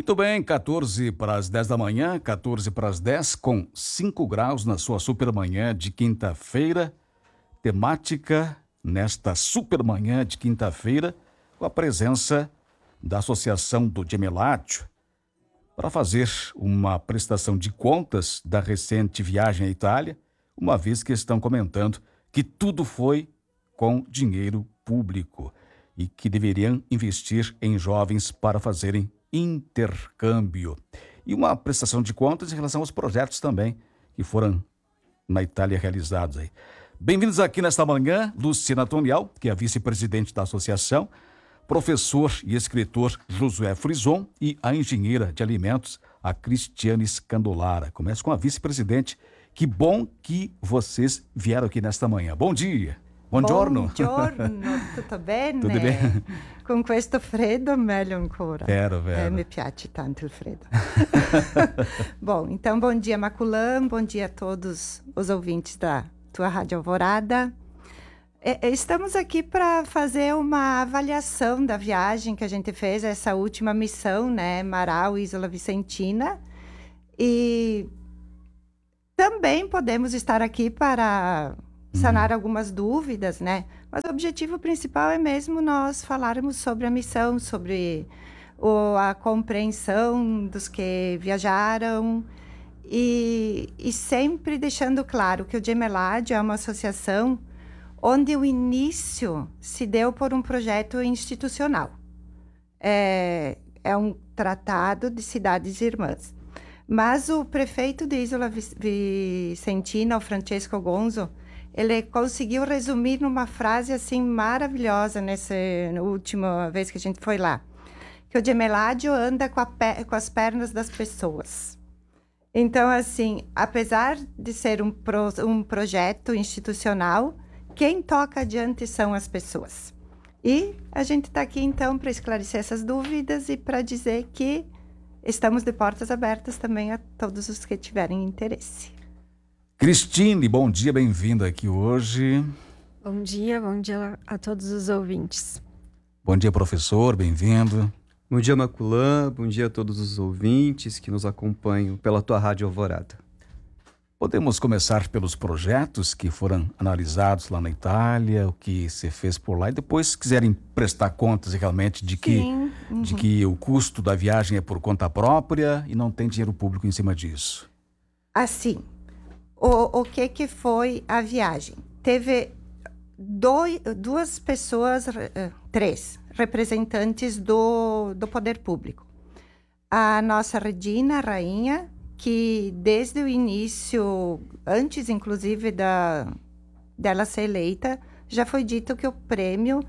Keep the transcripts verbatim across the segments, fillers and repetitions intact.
Muito bem, quatorze para as dez da manhã, quatorze para as dez, com cinco graus na sua supermanhã de quinta-feira. Temática nesta supermanhã de quinta-feira, com a presença da Associação do Gemeládio, para fazer uma prestação de contas da recente viagem à Itália, uma vez que estão comentando que tudo foi com dinheiro público e que deveriam investir em jovens para fazerem intercâmbio. E uma prestação de contas em relação aos projetos também que foram na Itália realizados aí. Bem-vindos aqui nesta manhã, Luciana Tonial, que é a vice-presidente da associação, professor e escritor Josué Frison e a engenheira de alimentos, a Cristiane Scandolara. Começo com a vice-presidente. Que bom que vocês vieram aqui nesta manhã. Bom dia. Buongiorno. Buongiorno, tutto bene? Tudo bem? Con questo freddo meglio ancora. Vero, vero. Eh, mi piace tanto il freddo. Bom, então bom dia, Maculan, bom dia a todos os ouvintes da tua Rádio Alvorada. É, estamos aqui para fazer uma avaliação da viagem que a gente fez, essa última missão, né, Marau e Isola Vicentina. E também podemos estar aqui para sanar algumas dúvidas, né? Mas o objetivo principal é mesmo nós falarmos sobre a missão, sobre o, a compreensão dos que viajaram e, e sempre deixando claro que o Gemeládio é uma associação onde o início se deu por um projeto institucional. É, é um tratado de cidades irmãs. Mas o prefeito de Isola Vicentina, o Francesco Gonzo, ele conseguiu resumir numa frase assim maravilhosa nessa última vez que a gente foi lá. Que o Gemeládio anda com, a pe- com as pernas das pessoas. Então, assim, apesar de ser um, pro- um projeto institucional, quem toca adiante são as pessoas. E a gente está aqui, então, para esclarecer essas dúvidas e para dizer que estamos de portas abertas também a todos os que tiverem interesse. Cristine, bom dia, bem-vinda aqui hoje. Bom dia, bom dia a todos os ouvintes. Bom dia, professor, bem-vindo. Bom dia, Maculan, bom dia a todos os ouvintes que nos acompanham pela tua Rádio Alvorada. Podemos começar pelos projetos que foram analisados lá na Itália, o que se fez por lá, e depois, se quiserem prestar contas realmente de que, uhum. de que o custo da viagem é por conta própria e não tem dinheiro público em cima disso. Assim, o, o que, que foi a viagem? Teve dois, duas pessoas, três representantes do, do poder público. A nossa Regina, a rainha, que desde o início, antes inclusive da, dela ser eleita, já foi dito que o prêmio,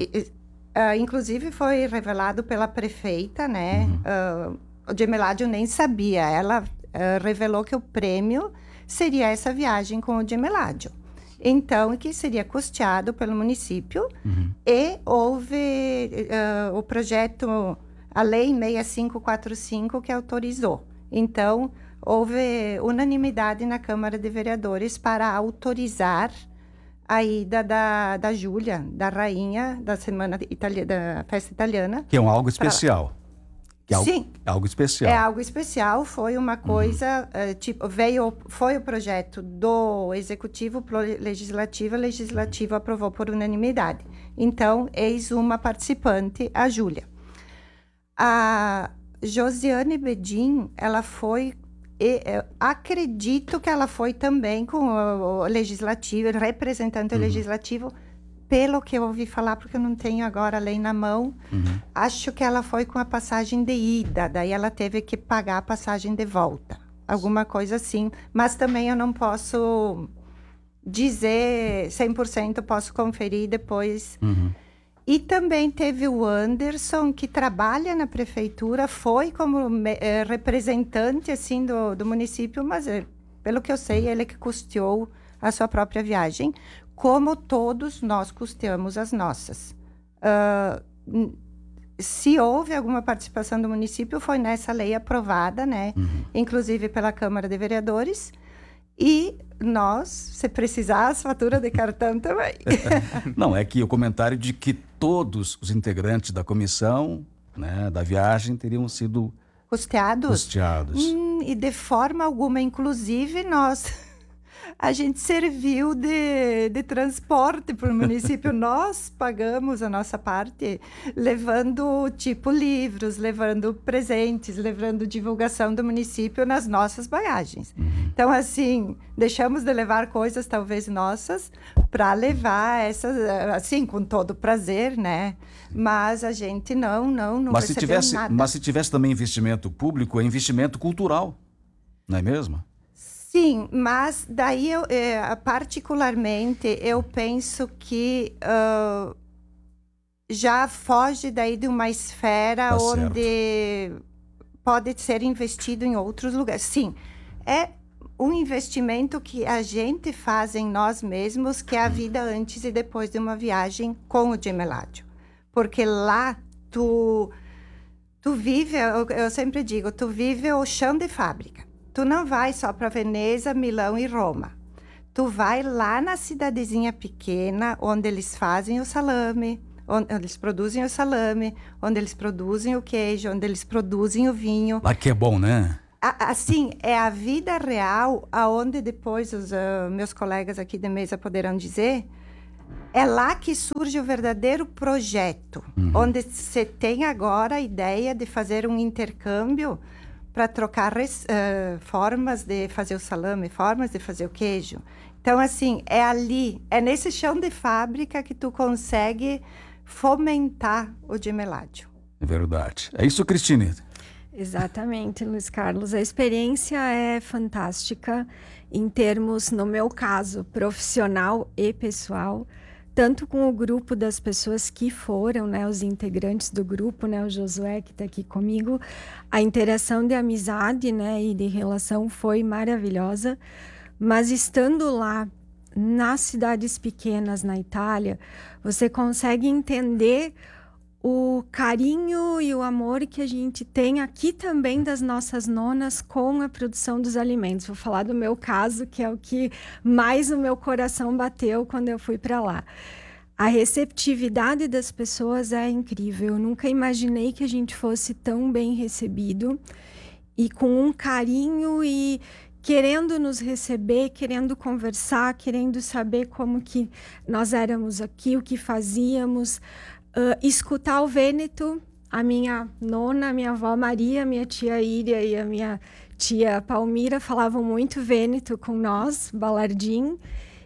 uh, inclusive foi revelado pela prefeita, né? Uhum. Uh, o Gemeládio nem sabia, ela uh, revelou que o prêmio seria essa viagem com o Gemeládio. Então, que seria custeado pelo município, uhum. E houve uh, o projeto, a Lei seis mil quinhentos e quarenta e cinco que autorizou. Então, houve unanimidade na Câmara de Vereadores para autorizar a ida da, da Júlia, da rainha da Semana Itali- da Festa Italiana. Que é um algo especial. Que é algo, Sim. É algo especial. É algo especial, foi uma coisa, uhum. uh, tipo, veio, foi o projeto do Executivo pro Legislativo, o Legislativo aprovou por unanimidade. Então, eis uma participante, a Júlia. A Josiane Bedin, ela foi, eu acredito que ela foi também com o, o legislativo, representante uhum. legislativo, pelo que eu ouvi falar, porque eu não tenho agora a lei na mão, uhum. acho que ela foi com a passagem de ida, daí ela teve que pagar a passagem de volta, alguma coisa assim, mas também eu não posso dizer cem por cento, posso conferir depois. Uhum. E também teve o Anderson, que trabalha na prefeitura, foi como eh, representante assim, do, do município, mas eh, pelo que eu sei, ele que custeou a sua própria viagem, como todos nós custeamos as nossas. Uh, se houve alguma participação do município, foi nessa lei aprovada, né? Uhum. Inclusive pela Câmara de Vereadores. E nós, se precisar, as faturas de cartão também. Não, é que o comentário de que todos os integrantes da comissão, né, da viagem teriam sido custeados. Custeados. Hum, e de forma alguma, inclusive, nós... A gente serviu de, de transporte para o município. Nós pagamos a nossa parte, levando, tipo, livros, levando presentes, levando divulgação do município nas nossas bagagens. Uhum. Então, assim, deixamos de levar coisas, talvez, nossas, para levar essas, assim, com todo prazer, né? Mas a gente não, não, não mas se recebeu tivesse, nada. Mas se tivesse também investimento público, é investimento cultural, não é mesmo? Sim, mas daí, eu, é, particularmente, eu penso que uh, já foge daí de uma esfera Tá onde certo. pode ser investido em outros lugares. Sim, é um investimento que a gente faz em nós mesmos, que é a vida antes e depois de uma viagem com o Gemeládio. Porque lá, tu, tu vive, eu, eu sempre digo, tu vive o chão de fábrica. Tu não vai só para Veneza, Milão e Roma. Tu vai lá na cidadezinha pequena, onde eles fazem o salame, onde eles produzem o salame, onde eles produzem o queijo, onde eles produzem o vinho. Lá que é bom, né? A, assim, é a vida real, aonde depois os uh, meus colegas aqui de mesa poderão dizer, é lá que surge o verdadeiro projeto, Uhum. onde você tem agora a ideia de fazer um intercâmbio para trocar res, uh, formas de fazer o salame, formas de fazer o queijo. Então, assim, é ali, é nesse chão de fábrica que tu consegue fomentar o Gemeládio. É verdade. É isso, Cristine? Exatamente, Luiz Carlos. A experiência é fantástica em termos, no meu caso, profissional e pessoal, tanto com o grupo das pessoas que foram, né, os integrantes do grupo, né, o Josué que está aqui comigo, a interação de amizade, né, e de relação foi maravilhosa, mas estando lá nas cidades pequenas na Itália, você consegue entender o carinho e o amor que a gente tem aqui também das nossas nonas com a produção dos alimentos. Vou falar do meu caso, que é o que mais o meu coração bateu quando eu fui para lá. A receptividade das pessoas é incrível. Eu nunca imaginei que a gente fosse tão bem recebido e com um carinho e querendo nos receber, querendo conversar, querendo saber como que nós éramos aqui, o que fazíamos. Uh, escutar o Vêneto, a minha nona, a minha avó Maria, minha tia Íria e a minha tia Palmira falavam muito Vêneto com nós, Balardim,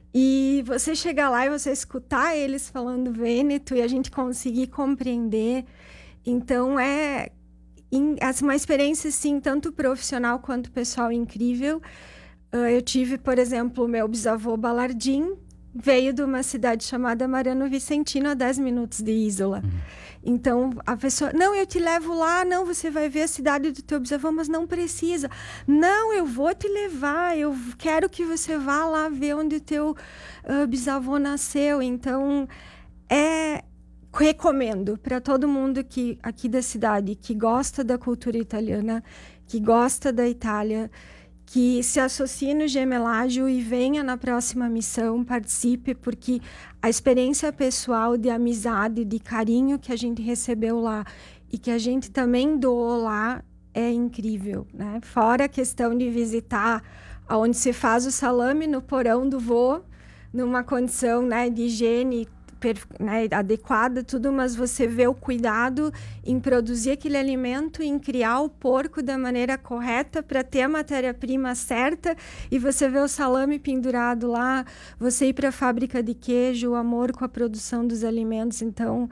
e você chegar lá e você escutar eles falando Vêneto e a gente conseguir compreender. Então é, in, é uma experiência assim, tanto profissional quanto pessoal incrível. Uh, eu tive, por exemplo, o meu bisavô Balardim, veio de uma cidade chamada Mariano Vicentino, a dez minutos de Isola. Uhum. Então, a pessoa, não, eu te levo lá, não, você vai ver a cidade do teu bisavô, mas não precisa. Não, eu vou te levar, eu quero que você vá lá ver onde o teu uh, bisavô nasceu. Então, é... recomendo para todo mundo que, aqui da cidade, que gosta da cultura italiana, que gosta da Itália, que se associe no Gemeládio e venha na próxima missão, participe, porque a experiência pessoal de amizade, de carinho que a gente recebeu lá e que a gente também doou lá é incrível, né? Fora a questão de visitar onde se faz o salame no porão do vô, numa condição, né, de higiene, né, adequada, tudo, mas você vê o cuidado em produzir aquele alimento, em criar o porco da maneira correta para ter a matéria-prima certa, e você vê o salame pendurado lá, você ir para a fábrica de queijo, o amor com a produção dos alimentos. Então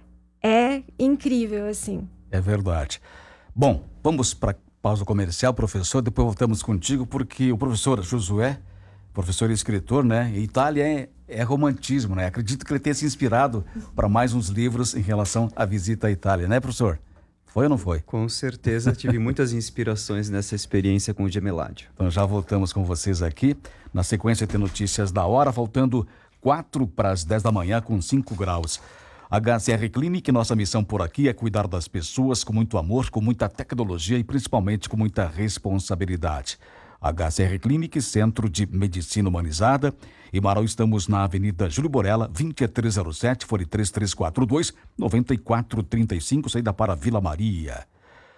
é incrível, assim. É verdade. Bom, vamos para pausa comercial, professor, depois voltamos contigo, porque o professor Josué, professor e escritor, né? E Itália é, é romantismo, né? Acredito que ele tenha se inspirado para mais uns livros em relação à visita à Itália, né, professor? Foi ou não foi? Com certeza, tive muitas inspirações nessa experiência com o Gemeládio. Então já voltamos com vocês aqui. Na sequência tem notícias da hora, faltando quatro para as dez da manhã com cinco graus. H C R Clinic, nossa missão por aqui é cuidar das pessoas com muito amor, com muita tecnologia e principalmente com muita responsabilidade. H C R Clinic, Centro de Medicina Humanizada. Em Marau estamos na Avenida Júlio Borella, vinte e três zero sete, fone três três quatro dois, nove quatro três cinco, saída para Vila Maria.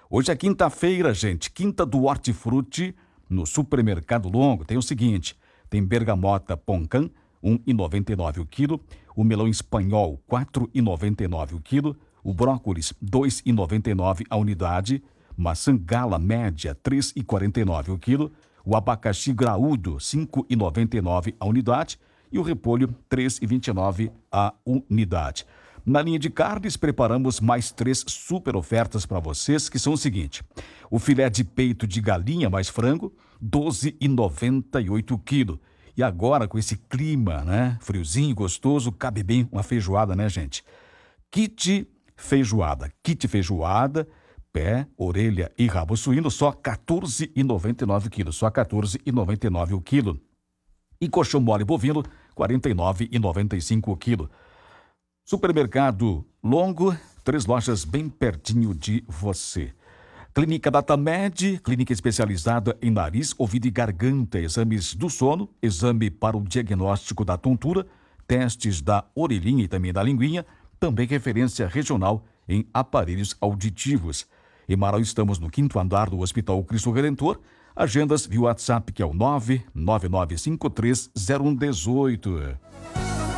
Hoje é quinta-feira, gente, quinta do Hortifruti, no Supermercado Longo. Tem o seguinte, tem bergamota Poncã, um real e noventa e nove centavos o quilo, o melão espanhol, quatro reais e noventa e nove centavos o quilo, o brócolis, dois reais e noventa e nove centavos a unidade, maçã gala média, três reais e quarenta e nove centavos o quilo, o abacaxi graúdo, cinco reais e noventa e nove centavos a unidade e o repolho, três reais e vinte e nove centavos a unidade. Na linha de carnes, preparamos mais três super ofertas para vocês, que são o seguinte. O filé de peito de galinha mais frango, doze reais e noventa e oito centavos o quilo. E agora, com esse clima, né, friozinho, gostoso, cabe bem uma feijoada, né, gente? Kit feijoada. Kit feijoada, pé, orelha e rabo suíno, só quatorze reais e noventa e nove centavos o quilo. Só quatorze reais e noventa e nove centavos o quilo. E coxão mole bovino, quarenta e nove reais e noventa e cinco centavos o quilo. Supermercado Longo, três lojas bem pertinho de você. Clínica Datamed, clínica especializada em nariz, ouvido e garganta, exames do sono, exame para o diagnóstico da tontura, testes da orelhinha e também da linguinha, também referência regional em aparelhos auditivos. Em Marau estamos no quinto andar do Hospital Cristo Redentor, agendas via WhatsApp que é o nove nove nove cinco três zero um um oito.